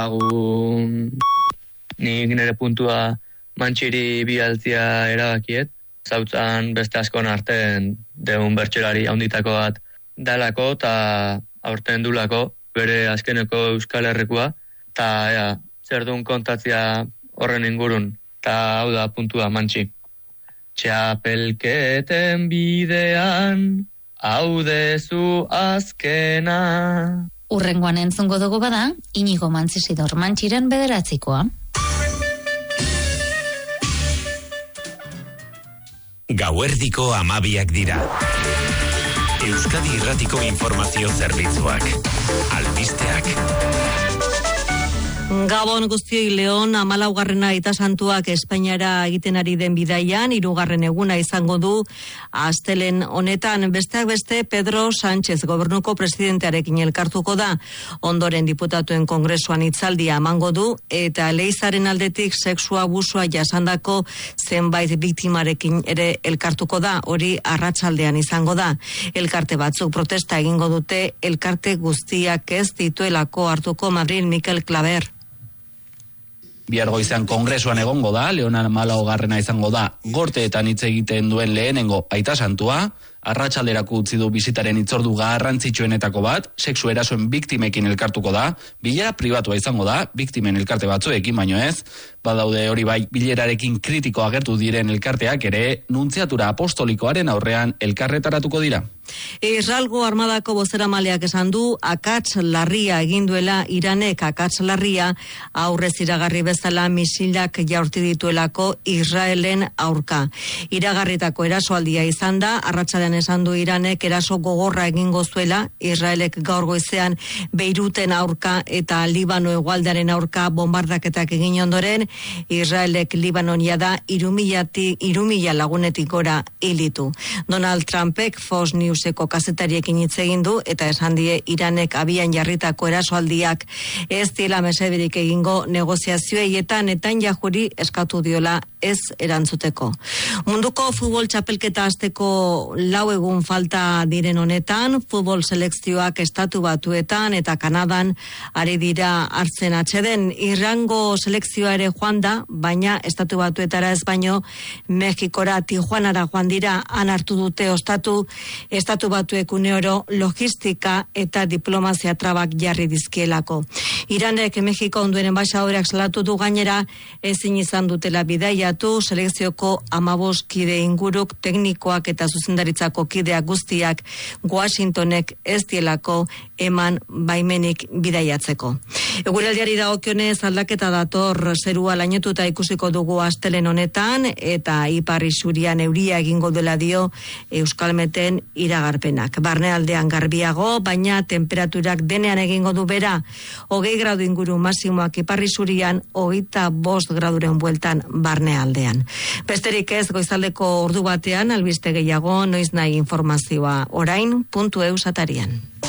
Nik nire puntua Mantxiri bialtzia erabakiet, zautzan beste askon artean deun bertxelari haunditako bat dalako eta aurten dulako bere azkeneko Euskal Herrikoa, eta zer duen kontatzia horren ingurun, eta hau da puntua Mantxi. Txapelketen bidean, hau dezu azkena. Urrengoan entzungo dugu bada, Inigo Mantzisidor Mantxiren bederatzikoa. Gauerdiko 12 dira. Euskadi Irratiko informazio zerbitzuak. Albisteak. Gabon guztioi, Leon 14. Aita Santuak Espainiara egiten ari den bidaian 3. eguna izango du astelen honetan. Besteak beste Pedro Sánchez gobernuko presidentearekin elkartuko da. Ondoren diputatuen kongresuan hitzaldia emango du eta Leizaren aldetik sexu abusua jasandako zenbait biktimarekin ere elkartuko da. Hori arratsaldean izango da. Elkarte batzuk protesta egingo dute, elkarte guztiak ez dituelako hartuko. Madrid, Mikel Klaber. Bihar goizean kongresuan egongo da, Leonan 14. izango da, gorteetan hitz egiten duen lehenengo Aita Santua, arratsalderako utzi du bisitaren hitzordu garrantzitsuenetako bat, sexu erasoen biktimekin elkartuko da, bilera pribatua izango da, biktimen elkarte batzuekin baino ez, badaude hori bai bilerarekin kritiko agertu diren elkarteak ere, nuntziatura apostolikoaren aurrean elkarretaratuko dira. Israelgo armadako bozeramaleak esan du, akats larria egin duela Iranek, akats larria aurrez iragarri bezala misilak jaurti dituelako Israelen aurka. Iragarritako erasoaldia izan da, arratsalean esan du Iranek eraso gogorra egingo zuela, Israelek gaur goizean Beiruten aurka eta Libano hegoaldearen aurka bombardaketak egin ondoren, Israelek Libanonia da 3.000 lagunetik gora hilitu. Donald Trumpek Fox Newseko kazetariekin hitz egin du eta esan die Iranek abian jarritako erasoaldiak ez diela mesederik egingo negoziazioei eta Netanyahuri eskatu diola ez erantzuteko. Munduko futbol txapelketa hasteko 4 egun falta diren honetan, futbol selekzioak Estatu Batuetan eta Kanadan ari dira hartzen atseden. Irrango selekzioa ere joan da, baina Estatu Batuetara ez baino Mexikora, Tijuanara joan dira, han hartu dute ostatu Estatu Batuek uneoro logistika eta diplomazia trabak jarri dizkielako. Iranek Mexiko onduen enbaixadoreak salatu du gainera ezin izan dutela bidaiatu, selekzioko 15 kide inguruk, teknikoak eta zuzendaritzako kideak guztiak Washingtonek ez dielako eman baimenik bidaiatzeko. Eguraldiari dagokionez aldaketa dator, zerua lainotuta ikusiko dugu astelen honetan eta ipar isurian euria egingo dela dio Euskalmeten iragarpenak. Barnealdean garbiago, baina temperaturak denean egingo du bera. 20 gradu inguru masimoak ipar isurian, 25 graduren bueltan barnealdean. Besterik ez, goizaldeko ordu batean albiste gehiago, noiz nahi informazioa orain.eus atarian.